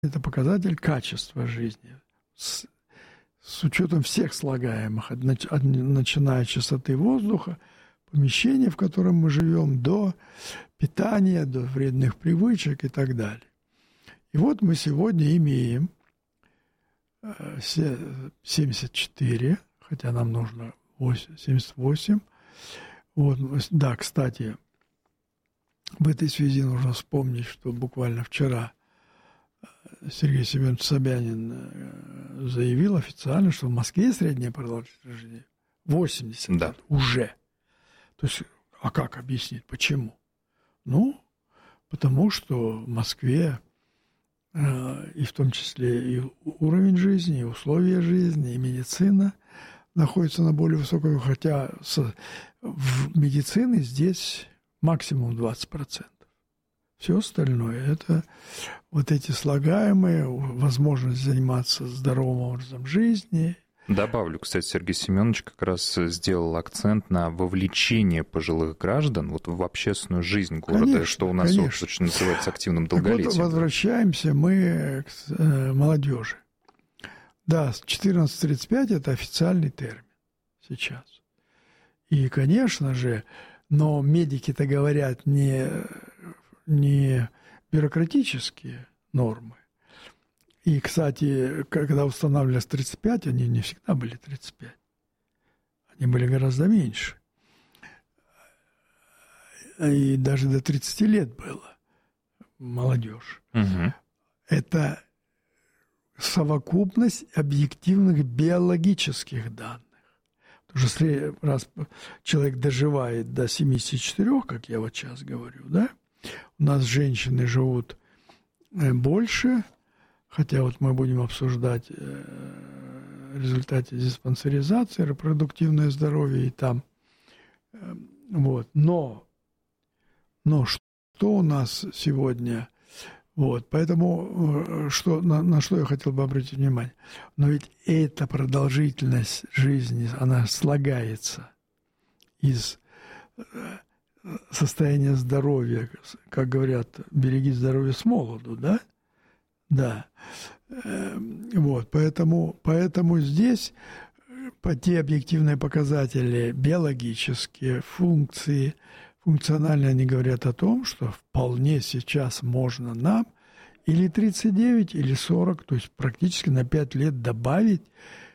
это показатель качества жизни. С учетом всех слагаемых, начиная от чистоты воздуха, помещения, в котором мы живем, до питания, до вредных привычек и так далее. И вот мы сегодня имеем 74, хотя нам нужно 78. Вот, да, кстати, в этой связи нужно вспомнить, что буквально вчера Сергей Семенович Собянин заявил официально, что в Москве средняя продолжительность жизни 80 лет уже. То есть, а как объяснить, почему? Ну, потому что в Москве и в том числе и уровень жизни, и условия жизни, и медицина находятся на более высоком, хотя в медицине здесь максимум 20%. Все остальное – это вот эти слагаемые, возможность заниматься здоровым образом жизни. Добавлю, кстати, Сергей Семенович как раз сделал акцент на вовлечение пожилых граждан вот в общественную жизнь города, конечно, что у нас вот, что называется активным долголетием. Так вот, возвращаемся мы к молодежи. Да, 14-35 – это официальный термин сейчас. И, конечно же, но медики-то говорят не бюрократические нормы. И, кстати, когда устанавливались 35, они не всегда были 35. Они были гораздо меньше. И даже до 30 лет было молодежь. Угу. Это совокупность объективных биологических данных. Потому что если раз человек доживает до 74, как я вот сейчас говорю, да, у нас женщины живут больше, хотя вот мы будем обсуждать в результате диспансеризации, репродуктивное здоровье и там. Вот. Но что у нас сегодня? Вот. Поэтому на что я хотел бы обратить внимание? Но ведь эта продолжительность жизни, она слагается из состояние здоровья, как говорят, береги здоровье с молоду, да? Да. Вот, поэтому здесь по те объективные показатели биологические, функции, функциональные, они говорят о том, что вполне сейчас можно нам или 39, или 40, то есть практически на 5 лет добавить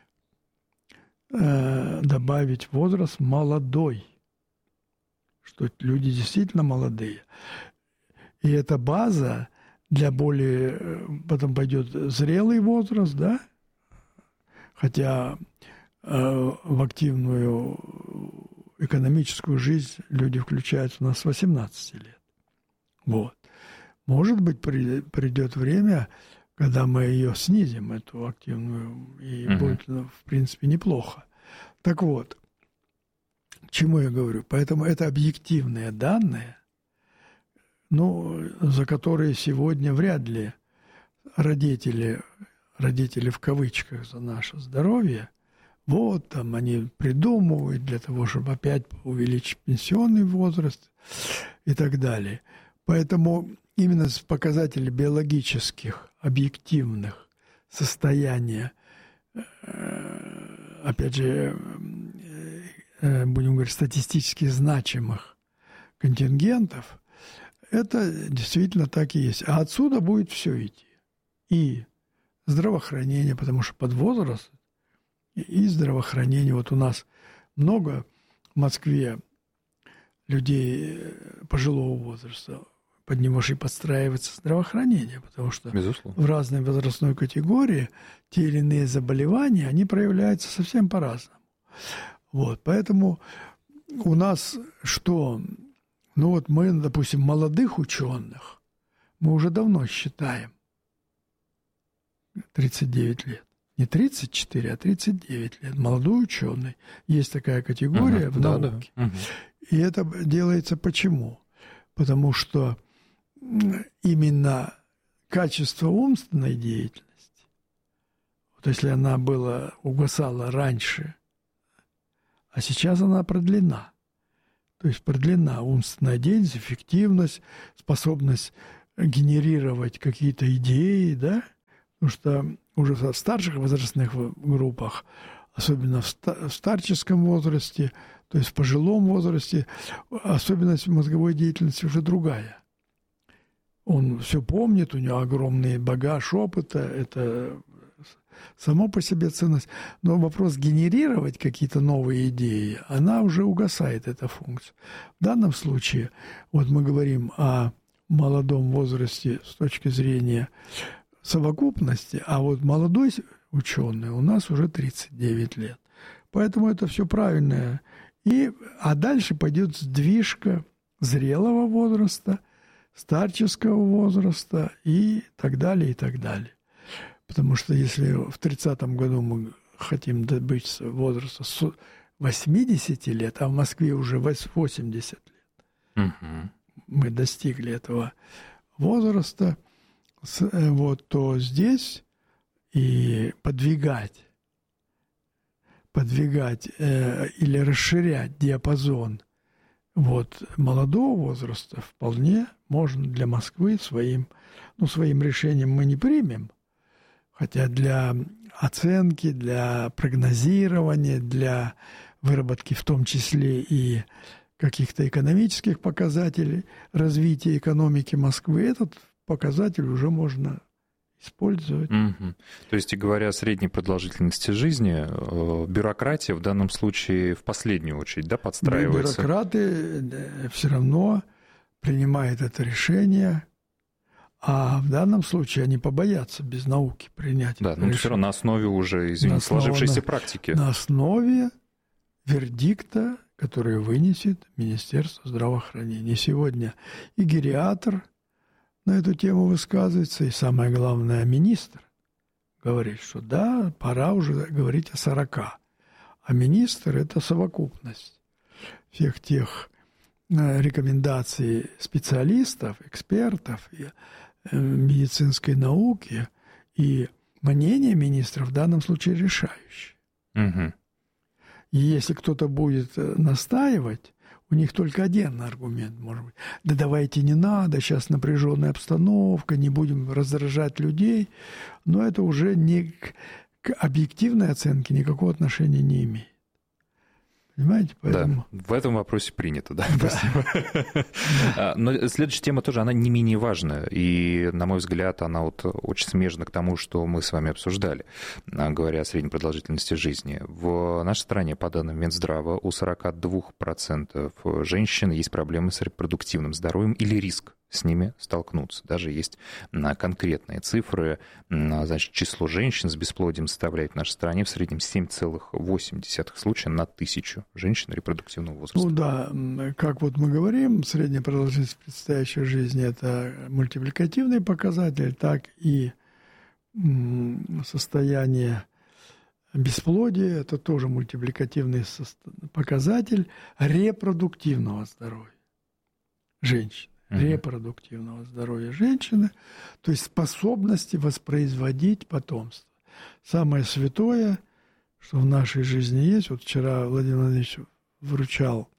возраст молодой, что люди действительно молодые. И эта база для более... Потом пойдет зрелый возраст, да? Хотя в активную экономическую жизнь люди включаются у нас с 18 лет. Вот. Может быть, придет время, когда мы ее снизим, эту активную, и будет, в принципе, неплохо. Так вот, к чему я говорю? Поэтому это объективные данные, за которые сегодня вряд ли родители в кавычках за наше здоровье, вот там они придумывают для того, чтобы опять увеличить пенсионный возраст и так далее. Поэтому именно с показателей биологических, объективных состояния, опять же, будем говорить, статистически значимых контингентов, это действительно так и есть. А отсюда будет все идти. И здравоохранение, потому что под возраст, и здравоохранение. Вот у нас много в Москве людей пожилого возраста, под него же и подстраивается здравоохранение, потому что безусловно, в разной возрастной категории те или иные заболевания, они проявляются совсем по-разному. Вот, поэтому у нас что? Мы, допустим, молодых ученых мы уже давно считаем 39 лет. Не 34, а 39 лет. Молодой ученый. Есть такая категория в науке. Да. И это делается почему? Потому что именно качество умственной деятельности, вот если она угасала раньше, а сейчас она продлена. То есть продлена умственная деятельность, эффективность, способность генерировать какие-то идеи, да? Потому что уже в старших возрастных группах, особенно в старческом возрасте, то есть в пожилом возрасте, особенность мозговой деятельности уже другая. Он все помнит, у него огромный багаж опыта, это само по себе ценность. Но вопрос генерировать какие-то новые идеи, она уже угасает, эта функция. В данном случае, вот мы говорим о молодом возрасте с точки зрения совокупности, а вот молодой ученый у нас уже 39 лет. Поэтому это все правильное. А дальше пойдет сдвижка зрелого возраста, старческого возраста и так далее, и так далее. Потому что если в 30-м году мы хотим добиться возраста 80 лет, а в Москве уже 80 лет, мы достигли этого возраста, вот, то здесь и подвигать или расширять диапазон вот, молодого возраста вполне можно для Москвы своим решением мы не примем, хотя для оценки, для прогнозирования, для выработки в том числе и каких-то экономических показателей развития экономики Москвы, этот показатель уже можно использовать. То есть, говоря о средней продолжительности жизни, бюрократия в данном случае в последнюю очередь, да, подстраивается? Бюрократы все равно принимают это решение, а в данном случае они побоятся без науки принять это решение. Все равно на основе уже, сложившейся практики. На основе вердикта, который вынесет Министерство здравоохранения. Сегодня и гериатр на эту тему высказывается, и самое главное, министр говорит, что да, пора уже говорить о 40. А министр – это совокупность всех тех рекомендаций специалистов, экспертов и медицинской науки, и мнение министра в данном случае решающее. И если кто-то будет настаивать, у них только один аргумент может быть. Да давайте не надо, сейчас напряженная обстановка, не будем раздражать людей. Но это уже к объективной оценке никакого отношения не имеет. Понимаете? Поэтому... Да, в этом вопросе принято, да. Но следующая тема тоже, она не менее важная. И, на мой взгляд, она вот очень смежна к тому, что мы с вами обсуждали, говоря о средней продолжительности жизни. В нашей стране, по данным Минздрава, у 42% женщин есть проблемы с репродуктивным здоровьем или риск с ними столкнуться. Даже есть конкретные цифры. Значит, число женщин с бесплодием составляет в нашей стране в среднем 7,8 случая на 1000 женщин репродуктивного возраста. Ну да, как вот мы говорим, средняя продолжительность предстоящей жизни – это мультипликативный показатель, так и состояние бесплодия – это тоже мультипликативный показатель репродуктивного здоровья женщин. Репродуктивного здоровья женщины, то есть способности воспроизводить потомство. Самое святое, что в нашей жизни есть, вот вчера Владимир Владимирович вручал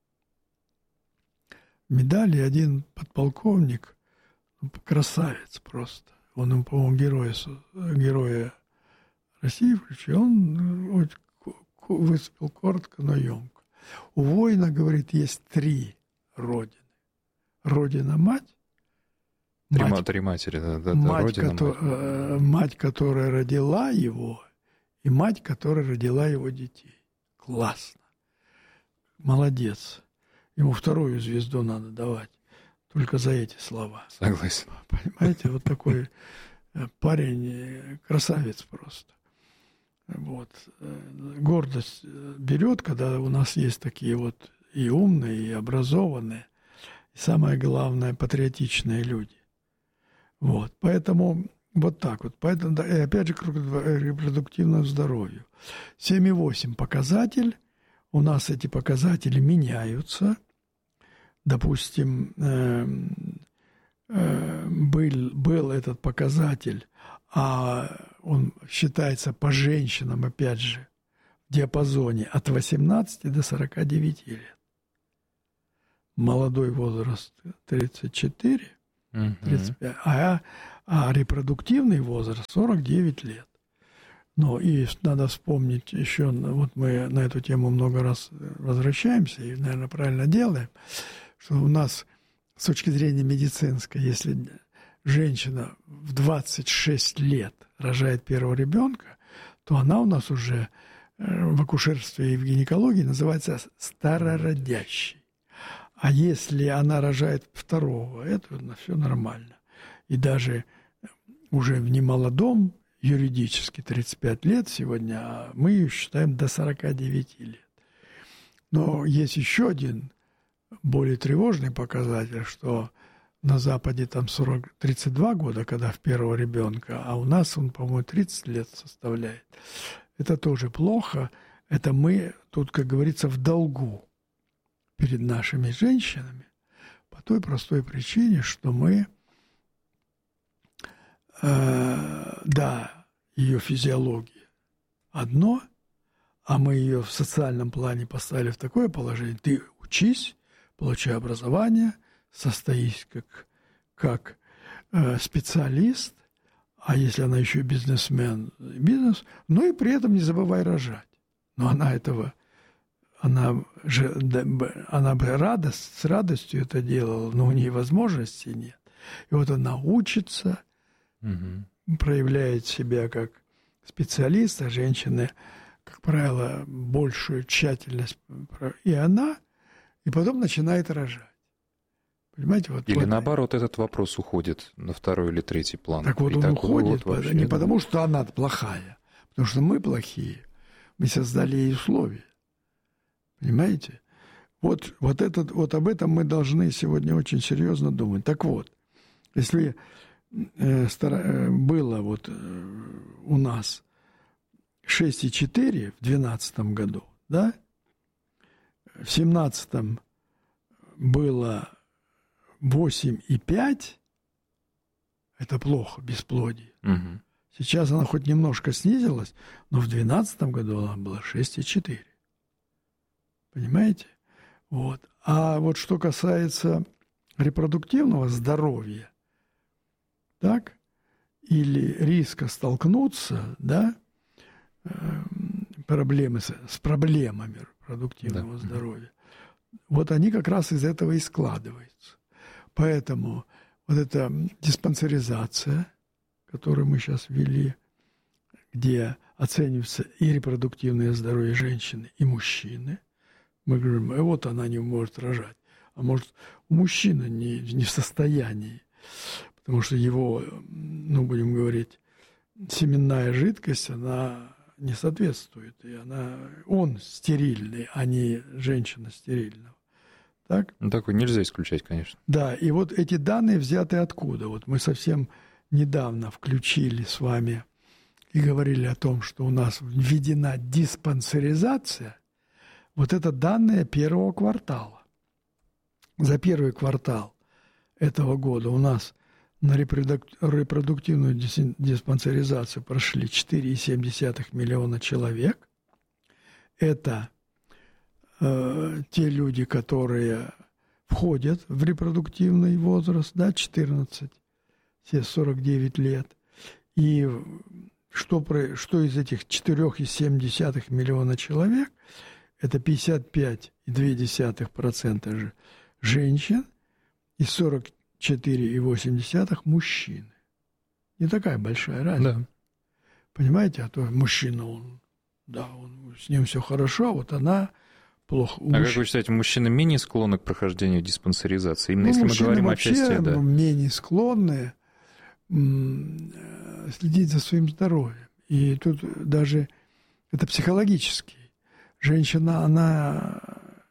медали, один подполковник, красавец просто, он им, по-моему, героя России включил, он выступил коротко, но емко. У воина, говорит, есть 3 родины. Родина-мать, Три матери, да, мать, которая родила его, и мать, которая родила его детей. Классно. Молодец. Ему 2-ю звезду надо давать. Только за эти слова. Согласен. Понимаете, вот такой парень, красавец просто. Вот. Гордость берет, когда у нас есть такие вот и умные, и образованные, и самое главное, патриотичные люди. Вот. Поэтому вот так вот. Поэтому, да, и опять же, к репродуктивному здоровью. 7,8 показатель. У нас эти показатели меняются. Допустим, был этот показатель, а он считается по женщинам, опять же, в диапазоне от 18 до 49 лет. Молодой возраст 34, 35, а а репродуктивный возраст 49 лет. Но и надо вспомнить еще, вот мы на эту тему много раз возвращаемся и, наверное, правильно делаем, что у нас с точки зрения медицинской, если женщина в 26 лет рожает первого ребенка, то она у нас уже в акушерстве и в гинекологии называется старородящей. А если она рожает второго, это все нормально. И даже уже в немолодом, юридически 35 лет сегодня, а мы ее считаем до 49 лет. Но есть еще один более тревожный показатель, что на Западе там 32 года, когда в первого ребенка, а у нас он, по-моему, 30 лет составляет. Это тоже плохо. Это мы тут, как говорится, в долгу перед нашими женщинами по той простой причине, что мы, да, ее физиология одно, а мы ее в социальном плане поставили в такое положение. Ты учись, получай образование, состоись как специалист, а если она еще бизнесмен, бизнес, но и при этом не забывай рожать. Но она бы с радостью это делала, но у нее возможностей нет. И вот она учится, проявляет себя как специалист, а женщины, как правило, большую тщательность, и потом начинает рожать. Понимаете, Или наоборот, этот вопрос уходит на второй или третий план. Так вот, он уходит вообще, не потому, что она плохая, потому что мы плохие. Мы создали ей условия. Понимаете? Вот об этом мы должны сегодня очень серьезно думать. Так вот, если было у нас 6,4 в 2012 году, да? В 2017 было 8,5, это плохо, бесплодие. Угу. Сейчас она хоть немножко снизилась, но в 2012 году она была 6,4. Понимаете? Вот. А вот что касается репродуктивного здоровья, так, или риска столкнуться, да, с проблемами репродуктивного здоровья, вот они как раз из этого и складываются. Поэтому вот эта диспансеризация, которую мы сейчас ввели, где оценивается и репродуктивное здоровье женщины, и мужчины, мы говорим, вот она не может рожать, а может у мужчины не в состоянии, потому что его, будем говорить, семенная жидкость, она не соответствует, и он стерильный, а не женщина стерильного. Так? Такое нельзя исключать, конечно. Да, и вот эти данные взяты откуда? Вот мы совсем недавно включили с вами и говорили о том, что у нас введена диспансеризация. Вот это данные первого квартала. За первый квартал этого года у нас на репродуктивную диспансеризацию прошли 4,7 миллиона человек. Это те люди, которые входят в репродуктивный возраст, да, 14, все 49 лет. И что из этих 4,7 миллиона человек, это 55,2% же женщин и 44,8% мужчин. Не такая большая разница. Да. Понимаете, а то мужчина, с ним все хорошо, а вот она плохо. Как вы считаете, мужчины менее склонны к прохождению диспансеризации? Именно если мы говорим о части, да. Менее склонны следить за своим здоровьем. И тут даже это психологически. Женщина, она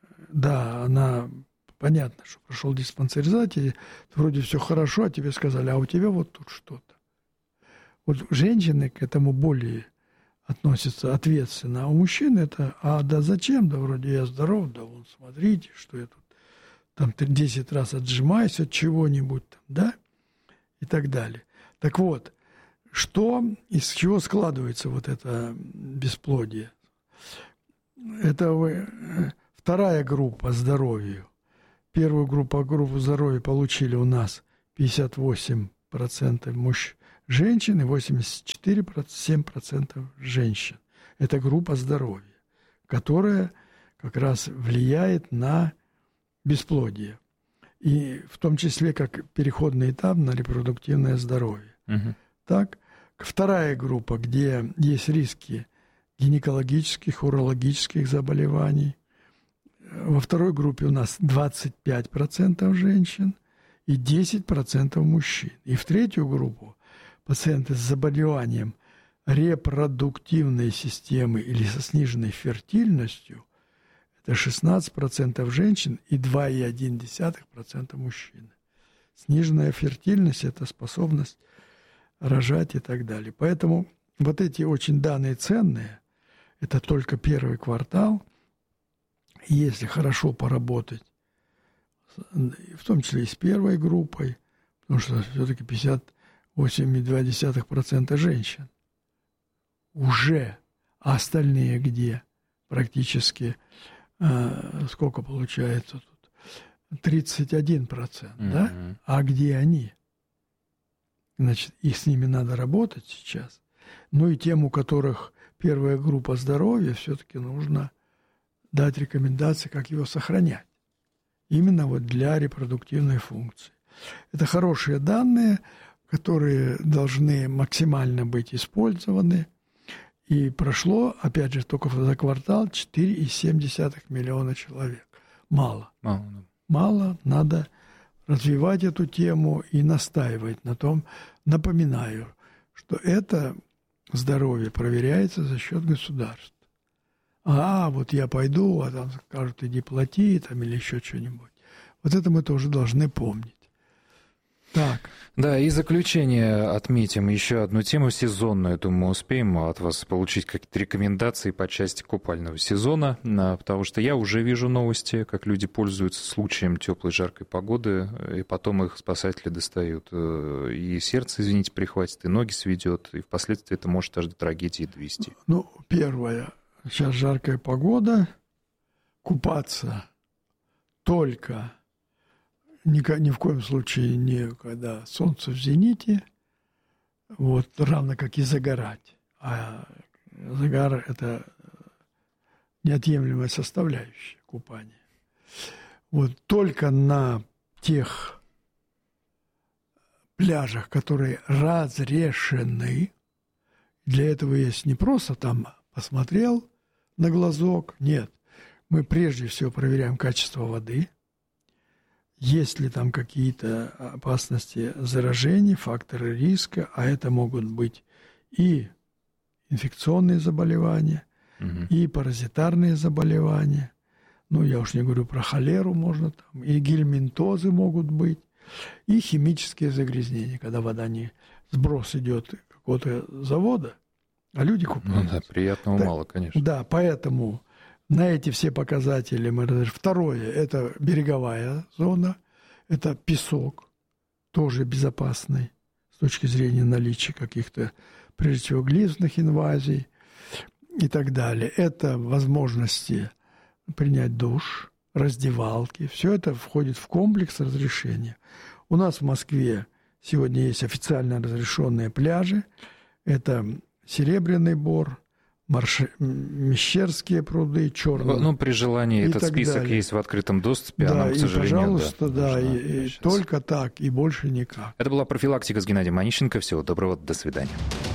понятно, что прошел диспансеризацию, вроде все хорошо, а тебе сказали, а у тебя вот тут что-то. Вот женщины к этому более относятся ответственно, а у мужчин это, зачем, да вроде я здоров, да вон смотрите, что я тут там 10 раз отжимаюсь от чего-нибудь, там, да, и так далее. Так вот, из чего складывается вот это бесплодие? Это вторая группа здоровью. Первую группу здоровья получили у нас 58% женщин и 84,7% женщин. Это группа здоровья, которая как раз влияет на бесплодие. И в том числе как переходный этап на репродуктивное здоровье. Угу. Так, вторая группа, где есть риски гинекологических, урологических заболеваний. Во второй группе у нас 25% женщин и 10% мужчин. И в третью группу пациенты с заболеванием репродуктивной системы или со сниженной фертильностью – это 16% женщин и 2,1% мужчин. Сниженная фертильность – это способность рожать и так далее. Поэтому вот эти очень данные ценные. Это только первый квартал. И если хорошо поработать, в том числе и с первой группой, потому что все-таки 58,2% женщин уже, а остальные где? Практически, сколько получается тут? 31%, да? А где они? Значит, и с ними надо работать сейчас. Ну и тем, у которых первая группа здоровья, все-таки нужно дать рекомендации, как его сохранять. Именно вот для репродуктивной функции. Это хорошие данные, которые должны максимально быть использованы. И прошло, опять же, только за квартал 4,7 миллиона человек. Мало. Мало, надо развивать эту тему и настаивать на том. Напоминаю, что это здоровье проверяется за счет государства. Вот я пойду, а там скажут, иди плати, там, или еще что-нибудь. Вот это мы тоже должны помнить. Так. Да, и заключение отметим еще одну тему сезонную. Думаю, успеем от вас получить какие-то рекомендации по части купального сезона, потому что я уже вижу новости, как люди пользуются случаем теплой жаркой погоды, и потом их спасатели достают. И сердце, извините, прихватит, и ноги сведет, и впоследствии это может аж до трагедии довести. Ну, первое. Сейчас жаркая погода. Купаться только... Ни в коем случае не когда солнце в зените, вот, равно как и загорать. А загар – это неотъемлемая составляющая купания. Вот только на тех пляжах, которые разрешены, для этого есть не просто там посмотрел на глазок, нет. Мы прежде всего проверяем качество воды. Есть ли там какие-то опасности заражений, факторы риска, а это могут быть и инфекционные заболевания, и паразитарные заболевания. Ну, я уж не говорю про холеру, можно там, и гельминтозы могут быть, и химические загрязнения, когда вода не... Сброс идет какого-то завода, а люди купаются. Ну да, приятного мало, конечно. Да, поэтому... На эти все показатели мы разрешим. Второе – это береговая зона, это песок, тоже безопасный с точки зрения наличия каких-то, прежде всего, глифных инвазий и так далее. Это возможности принять душ, раздевалки. Все это входит в комплекс разрешения. У нас в Москве сегодня есть официально разрешенные пляжи. Это Серебряный Бор, Мещерские пруды, Черные. Ну, при желании этот список далее. Есть в открытом доступе, да, а нам, к сожалению, пожалуйста, да, и только так, и больше никак. Это была профилактика с Геннадием Онищенко. Всего доброго, до свидания.